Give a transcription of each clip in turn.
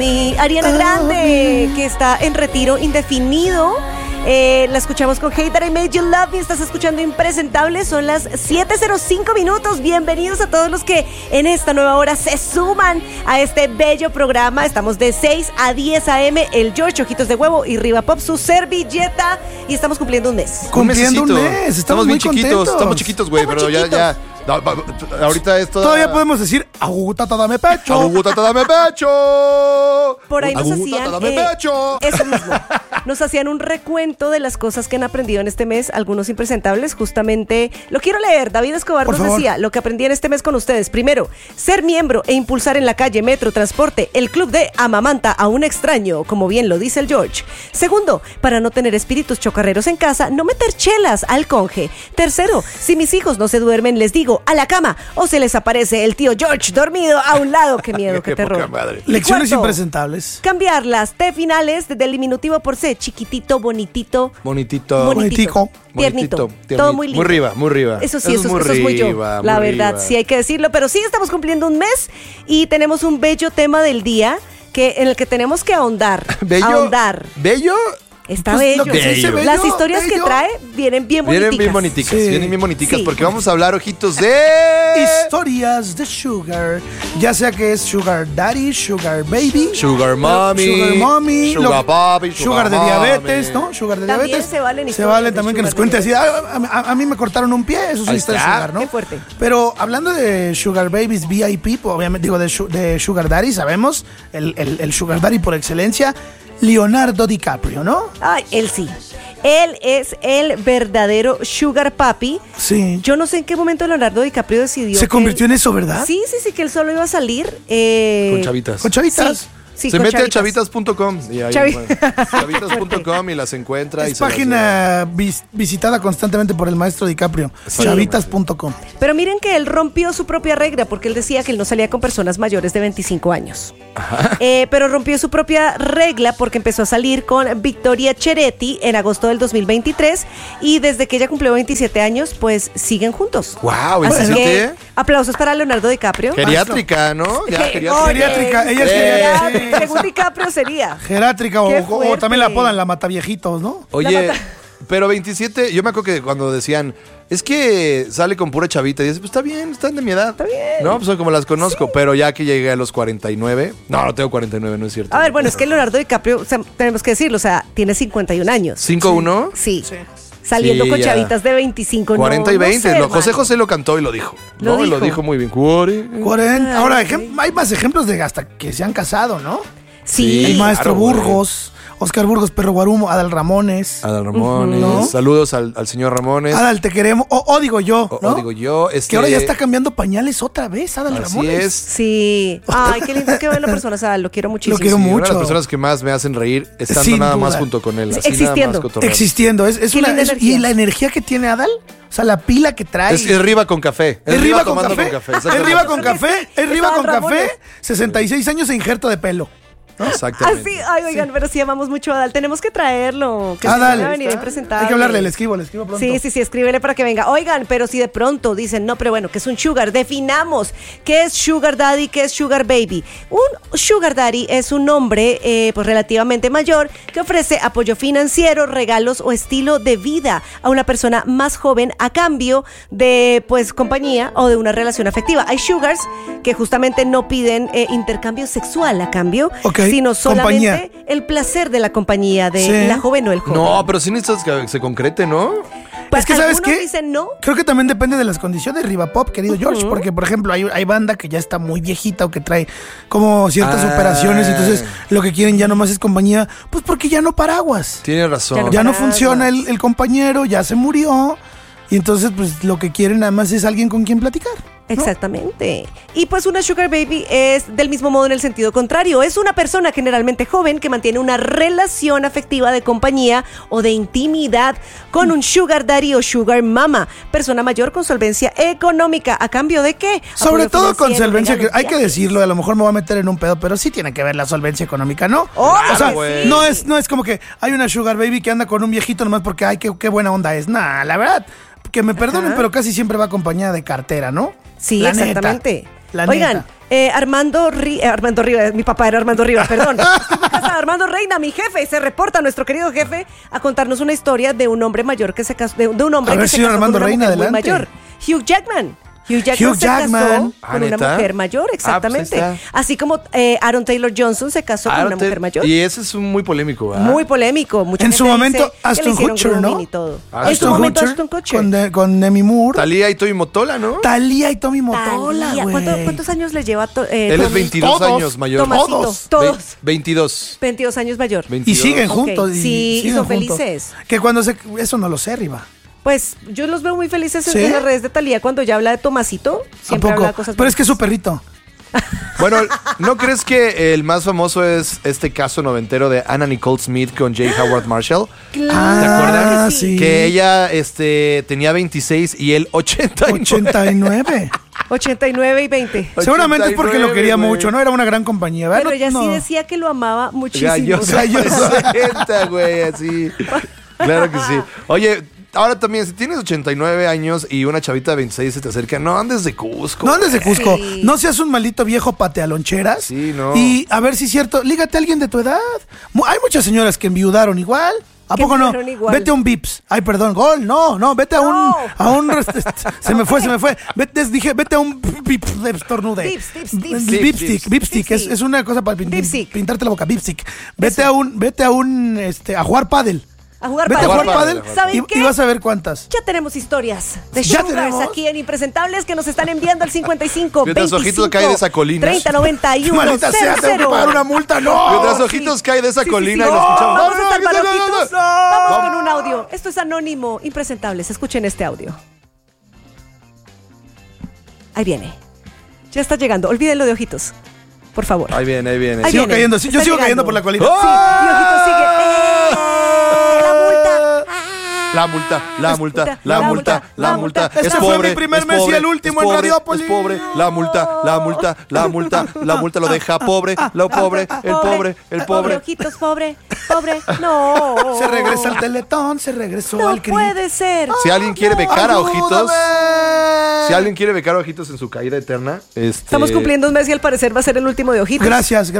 Y Ariana Grande, que está en retiro indefinido. La escuchamos con Hate That I Made You Love Me. Estás escuchando Impresentables. Son las 7:05 minutos. Bienvenidos a todos los que en esta nueva hora se suman a este bello programa. Estamos de 6 a 10 a.m. El George, Ojitos de Huevo y Riva Pop, su servilleta. Y estamos cumpliendo un mes. Cumpliendo un mes. Estamos bien chiquitos. Estamos chiquitos, güey, pero chiquitos. ya. No, ahorita esto. Todavía podemos decir, agugutata, dame pecho. Agugutata, dame pecho. Por ahí nos hacían dame pecho. Eso mismo. Nos hacían un recuento de las cosas que han aprendido en este mes, algunos impresentables. Justamente, lo quiero leer. David Escobar nos decía, lo que aprendí en este mes con ustedes. Primero, ser miembro e impulsar en la calle, metro, transporte, el club de amamanta a un extraño, como bien lo dice el George. Segundo, para no tener espíritus chocarreros en casa, no meter chelas al conge. Tercero, si mis hijos no se duermen, les digo, a la cama, o se les aparece el tío George dormido a un lado. Qué miedo, qué terror. Lecciones Cuarto, impresentables. cambiar las T finales del diminutivo por C. Chiquitito, bonitito. Bonitito. Tiernito. Todo muy lindo. Muy arriba. Eso sí, eso es muy yo. La verdad, sí hay que decirlo. Pero sí estamos cumpliendo un mes y tenemos un bello tema del día en el que tenemos que ahondar. ¿Bello? Está bello. Bello. Las historias que trae vienen bien boniticas. Vienen bien boniticas, sí. Porque vamos a hablar, ojitos, de... Historias de Sugar. Ya sea que es Sugar Daddy, Sugar Baby, Sugar Mommy, Sugar Papi, Sugar de diabetes, ¿no? Sugar de también diabetes. Se valen también que nos cuente así. A mí me cortaron un pie, eso es una historia de Sugar, ¿no? Qué fuerte. Pero hablando de Sugar Babies VIP, obviamente digo de Sugar Daddy, sabemos, el Sugar Daddy por excelencia, Leonardo DiCaprio, ¿no? Ay, él sí. Él es el verdadero Sugar Papi. Sí. Yo no sé en qué momento Leonardo DiCaprio decidió. Se convirtió en eso, ¿verdad? Sí, que él solo iba a salir. Con chavitas. Con chavitas. Sí, se con mete chavitas. a chavitas.com y ahí, chavitas.com y las encuentra. Es página visitada constantemente por el maestro DiCaprio. Sí. Chavitas.com. Pero miren que él rompió su propia regla porque él decía que él no salía con personas mayores de 25 años. Pero rompió su propia regla porque empezó a salir con Victoria Cheretti en agosto del 2023 y desde que ella cumplió 27 años, pues siguen juntos. ¡Wow! Así que aplausos para Leonardo DiCaprio. Geriátrica, ¿no? Ya, geriátrica. Ella es geriátrica. Según DiCaprio sería. Geriátrica o también la apodan la mataviejitos, ¿no? Oye, pero 27, yo me acuerdo que cuando decían, es que sale con pura chavita, y dices, pues está bien, están de mi edad. Está bien. No, pues son como las conozco, sí. Pero ya que llegué a los 49, no tengo 49, no es cierto. A ver, bueno, es que Leonardo DiCaprio, o sea, tenemos que decirlo, o sea, tiene 51 años. ¿5-1? Sí. Saliendo con chavitas de 25, 40 y 20. No sé, José lo cantó y lo dijo. Lo dijo muy bien. 40. Ahora, hay más ejemplos de hasta que se han casado, ¿no? Sí. El maestro Burgos, Oscar Burgos, Perro Guarumo, Adal Ramones. ¿No? Saludos al señor Ramones. Adal, te queremos. O digo yo, ¿no? O digo yo. Que ahora ya está cambiando pañales otra vez, Adal Ramones. Así es. Sí. Ay, qué lindo que ver la persona, Adal. Lo quiero muchísimo. Lo quiero mucho. Una de las personas que más me hacen reír estando Sin nada duda. más junto con él. Así Existiendo. Nada más Existiendo. Y la energía que tiene Adal, o sea, la pila que trae. Es Riva con café. Es Riva con café. Exactamente. Es Riva con café. Es Riva con café. 66 años e injerto de pelo. ¿No? Exactamente. Así, ay, oigan, pero sí amamos mucho a Adal. Tenemos que traerlo. Que Adal. va a venir a presentar. Hay que hablarle, le escribo pronto. Sí, escríbele para que venga. Oigan, pero si de pronto dicen, no, pero bueno, ¿qué es un sugar? Definamos qué es sugar daddy, qué es sugar baby. Un sugar daddy es un hombre pues relativamente mayor que ofrece apoyo financiero, regalos o estilo de vida a una persona más joven a cambio de pues compañía o de una relación afectiva. Hay sugars que justamente no piden intercambio sexual a cambio, sino solamente el placer de la compañía de la joven o el joven. No, pero sí necesitas que se concrete, ¿no? Pues es que, ¿sabes qué? Dicen no. Creo que también depende de las condiciones, Riva Pop, querido George, porque, por ejemplo, hay banda que ya está muy viejita o que trae como ciertas operaciones, entonces lo que quieren ya nomás es compañía, pues porque ya no paraguas. Tienes razón. Ya no funciona el compañero, ya se murió, y entonces, pues, lo que quieren nada más es alguien con quien platicar. Exactamente. Y pues una sugar baby es del mismo modo en el sentido contrario. Es una persona generalmente joven que mantiene una relación afectiva de compañía o de intimidad con un sugar daddy o sugar mama. Persona mayor con solvencia económica. ¿A cambio de qué? Sobre todo con solvencia, regalos, hay que decirlo, a lo mejor me voy a meter en un pedo, pero sí tiene que ver la solvencia económica, ¿no? Oh, o sea, sí. no es como que hay una sugar baby que anda con un viejito nomás porque, ay, qué buena onda es. Nah, la verdad, que me perdonen, pero casi siempre va acompañada de cartera, ¿no? Sí, la exactamente. Neta. La Oigan, Armando Rivas, mi papá era Armando Rivas, perdón. Estoy en casa de Armando Reina, mi jefe, y se reporta nuestro querido jefe a contarnos una historia de un hombre mayor que se casó, de un hombre que se casó Armando con una Reina, mujer muy adelante. mayor. Hugh Jackman se casó con una mujer mayor, exactamente. Pues Así como Aaron Taylor Johnson se casó con una mujer mayor. Y ese es muy polémico, ¿verdad? Muy polémico. Mucha En gente su momento, dice que le Ashton hicieron Kutcher, ¿no? grooming y todo. Ashton En su momento, Kutcher, Ashton Kutcher. con Demi Moore. Talía y Toby Motola, ¿no? Talía y Tommy Motola, Talía. güey. ¿Cuántos años le lleva Él es Tommy? 22 Todos. años mayor. Tomasito, todos. 22. 22 años mayor. 22. Y siguen Ok, juntos. sí, y siguen son juntos. felices. Que cuando eso no lo sé, Riva. Pues yo los veo muy felices ¿Sí? en las redes de Talía cuando ya habla de Tomasito. ¿A Siempre poco? habla cosas Pero es que es su bonitas. perrito. Bueno, ¿no crees que el más famoso es este caso noventero de Anna Nicole Smith con J. Howard Marshall? Claro. ¿Te acuerdas? que sí. Que ella tenía 26 y él 89. 89. 89 y 20. Seguramente es porque lo quería 89, mucho, ¿no? Era una gran compañía, ¿verdad? Pero ella No. sí decía que lo amaba muchísimo. Gallosa, gallosa, güey, así. Claro que sí. Oye, ahora también, si tienes 89 años y una chavita de 26 se te acerca, no andes de Cusco. No andes de Cusco. Sí. No seas un maldito viejo patealoncheras. Sí, no. Y a ver si es cierto, lígate a alguien de tu edad. Hay muchas señoras que enviudaron igual. ¿A Que poco no? enviudaron igual. Vete a un Vips. Ay, perdón, gol. No, vete a No. se me fue. Vete a un Vips de estornude. Dipstick. Vipstick. Es una cosa para Dipstick. pintarte la boca. Vipstick. Vete a jugar pádel. A jugar Vete a jugar pádel. pádel ¿Saben qué? y vas a ver cuántas. Ya tenemos historias de ¿Ya sugars tenemos? aquí en Impresentables que nos están enviando al 55 Mientras 25 ojitos cae de esa colina. 30 91 Maldita sea, tengo que 00. pagar una multa. No. Mientras sí. ojitos cae de esa colina sí. y lo escuchamos. Vamos a salvar ojitos. no. Vamos con un audio. Esto es Anónimo Impresentables. Escuchen este audio. Ahí viene. Ya está llegando. Olvídenlo de ojitos. Por favor. Ahí viene, ahí viene. Ahí Sigo viene. cayendo, Está yo sigo llegando. cayendo por la colina. Sí, y ojitos sigue. La multa. La multa, la multa, la multa, la multa. Este Es fue pobre. mi primer es mes y pobre, el último es en pobre, Radiópolis. Es pobre. La multa, la multa, la multa, la multa lo deja pobre. Lo pobre, el pobre, el pobre. Ojitos, pobre. No. Se regresa al Teletón, se regresó No al CRI. puede ser. Si alguien quiere becar a ojitos, ¡Ayúdame! si alguien quiere becar a ojitos en su caída eterna, Estamos cumpliendo un mes y al parecer va a ser el último de ojitos. Gracias.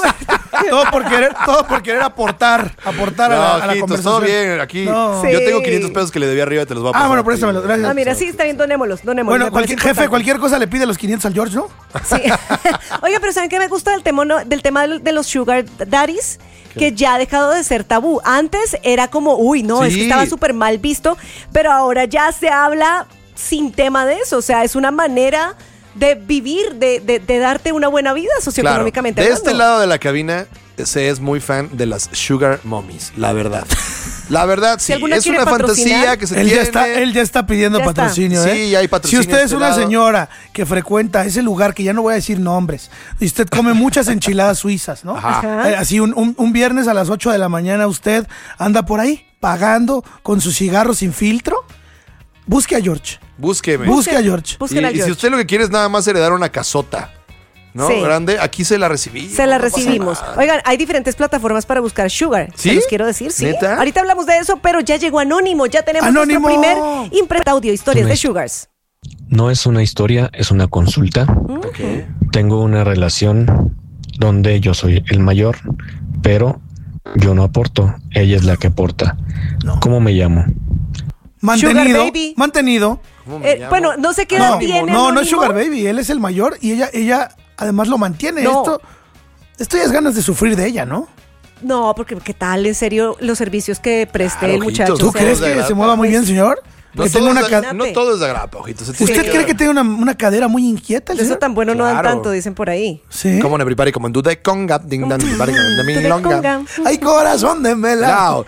todo por querer aportar a la ojitos, conversación. todo bien. Aquí No. Sí. yo tengo 500 pesos que le debía arriba y te los voy a pasar. Bueno, a ti, préstamelo, güey. gracias. Ah, mira, sí, está bien, donémoslos. Bueno, me parece jefe, importante. cualquier cosa le pide los 500 al George, ¿no? Sí. Oiga, pero ¿saben qué me gusta del tema de los sugar daddies? Que ya ha dejado de ser tabú. Antes era como, uy, no, es que Sí. estaba súper mal visto, pero ahora ya se habla sin tema de eso. O sea, es una manera de vivir, de darte una buena vida socioeconómicamente Claro. De hablando. este lado de la cabina se es muy fan de las sugar mommies, la verdad. La verdad, sí. alguna Es quiere una fantasía patrocinar. que se Él tiene. ya está pidiendo Ya está. patrocinio, ¿eh? Sí, ya hay patrocinio Si usted de es este una lado. señora que frecuenta ese lugar, que ya no voy a decir nombres, y usted come muchas enchiladas suizas, ¿no? Ajá. Así un viernes a las 8 de la mañana usted anda por ahí pagando con su cigarro sin filtro, busque a George. Búsqueme. Busque a George. Busquen a Y si George. usted lo que quiere es nada más heredar una casota, ¿no? Sí. Grande, aquí se la recibí. Se la no pasa recibimos. nada. Oigan, hay diferentes plataformas para buscar sugar. ¿Sí? Se los quiero decir, sí. ¿Neta? Ahorita hablamos de eso, pero ya llegó Anónimo. Ya tenemos Anónimo. nuestro primer audio, historias Una de his- sugars. No es una historia, es una consulta. Ok. Tengo una relación donde yo soy el mayor, pero yo no aporto. Ella es la que aporta. No. ¿Cómo me llamo? Mantenido. Sugar baby. Mantenido. ¿Cómo me llamo? Bueno, no sé qué edad No, tiene. no es Anónimo. Sugar Baby, él es el mayor y ella además lo mantiene. No. Esto ya es ganas de sufrir de ella, ¿no? No, porque ¿qué tal? En serio, los servicios que preste Claro, el muchacho. ojitos, ¿Tú o sea, crees de que agrapa. se mueva muy bien, señor? No Que todo, tenga una es ca- no todo es de agrapa, ojitos. Se tiene ¿Usted cree que tiene una cadera muy inquieta? el Eso señor? tan bueno no dan Claro. tanto, dicen por ahí. Sí. Como en everybody, como en Dude Conga, ding dan, everybody, como en mi longa. Ay, corazón de melao.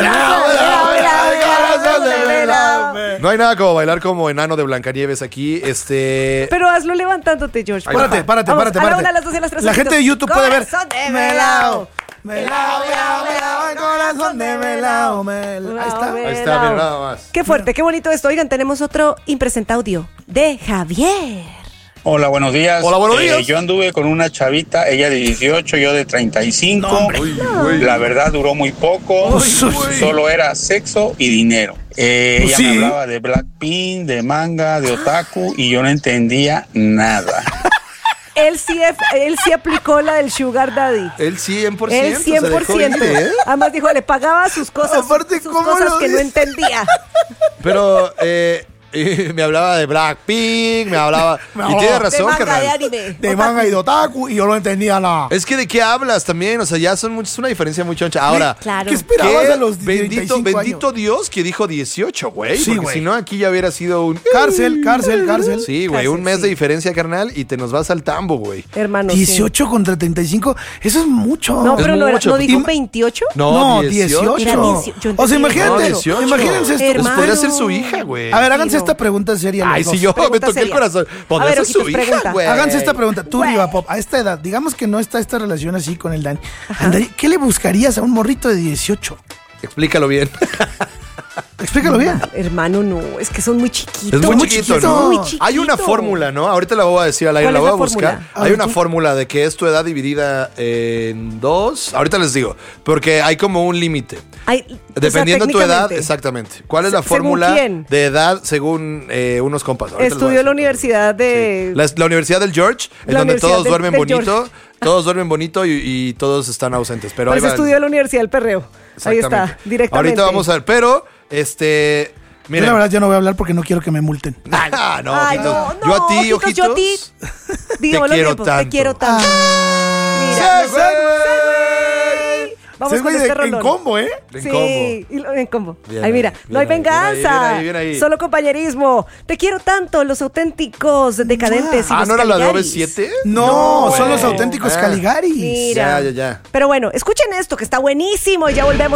No hay nada como bailar como enano de Blancanieves aquí. Pero hazlo levantándote, George. Ahí Párate, está. párate, Vamos, párate, a la párate. una, a las dos y a las tres, La gente de ojitos. YouTube puede ver. Corazón de Melao. Melao, melao, melao, el corazón de melao, melao. Ahí está. Ahí está, mira, nada más. Qué fuerte, qué bonito esto. Oigan, tenemos otro impresenta audio de Javier. Hola, buenos días. Hola, buenos días. Yo anduve con una chavita, ella de 18, yo de 35. No, hombre. Uy, güey. La verdad duró muy poco, Uy, güey. solo era sexo y dinero. Ella sí. me hablaba de Blackpink, de manga, de otaku y yo no entendía nada. él sí aplicó la del Sugar Daddy. El 100%. El 100%. Se dejó ir, ¿eh? Además dijo, le pagaba sus cosas, Aparte, sus ¿cómo cosas lo que no dice? entendía. Pero me hablaba de Blackpink, me hablaba... Y tiene De razón, manga, de carnal. anime. De manga y de otaku, y yo no entendía nada. Es que de qué hablas también, o sea, ya es una diferencia muy choncha. Ahora, Claro. ¿Qué esperabas ¿qué? a los 35 Bendito años? Dios que dijo 18, güey. Sí, porque güey. si no, aquí ya hubiera sido un... Cárcel. Sí, güey, un mes sí. de diferencia, carnal, y te nos vas al tambo, güey. Hermano, sí. 18 contra 35, eso es mucho. No, pero no, mucho. ¿no dijo Im- 28? No, 18. 18. Era 18, yo O sea, entendí. imagínate, No, 18. imagínense esto. Pues Hermano. podría ser su hija, güey. A ver, háganse no. esta pregunta seria. los Ay, dos. si yo me Pregunta toqué el seria. corazón. A Podría ver, ser su Ojitos, hija, pregunta. güey. Háganse esta pregunta. Tú, Güey. Riva Pop, a esta edad, digamos que no está esta relación así con el Dani. ¿Qué le buscarías a un morrito de 18? Explícalo bien. Explícalo bien. Hermano, no, es que son muy chiquitos. Es muy muy chiquito, chiquito. ¿no? Muy Hay una fórmula, ¿no? Ahorita la voy a decir al aire, ¿Cuál la es voy a la buscar. fórmula? A Hay ver, una tú. fórmula de que es tu edad dividida en 2. Ahorita les digo, porque hay como un límite. Dependiendo de tu edad, exactamente. ¿Cuál es la ¿Según fórmula quién? de edad según unos compas? Ahorita les voy a Estudió decir. la universidad de... Sí. La Universidad del George, en La donde Universidad todos del- duermen del bonito. George. Todos duermen bonito y todos están ausentes. Pero ahí Pues va. estudió en la Universidad del Perreo. Ahí está, Exactamente. directamente. Ahorita vamos a ver, pero Yo miren. la verdad ya no voy a hablar porque no quiero que me multen. Ah, no, Ay, ojitos. no, Yo a ti, ojitos, yo a ti. ojitos. Digámoslo quiero bien, pues, tanto. Te quiero tanto. Ah, Mira, ¡Segway! Vamos Se con ve este en rolón. combo, ¿eh? En Sí, combo. en combo. Bien Ay, mira, ahí, no hay bien ahí, venganza. bien ahí. Solo compañerismo. Te quiero tanto, los auténticos decadentes. y Ah, los ¿no era la de Caligaris. OV7? No, son güey. los auténticos Ah. Caligaris. Mira. Ya. Pero bueno, escuchen esto que está buenísimo y ya volvemos.